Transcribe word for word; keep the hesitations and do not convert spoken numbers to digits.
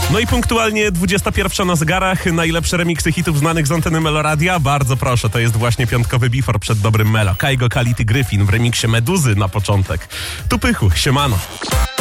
No i punktualnie dwudziesta pierwsza na zegarach. Najlepsze remiksy hitów znanych z anteny Meloradia. Bardzo proszę, to jest właśnie piątkowy before przed dobrym Melo. Kaigo, Kality, Gryfin w remiksie Meduzy na początek. Tu Pychu, siemano.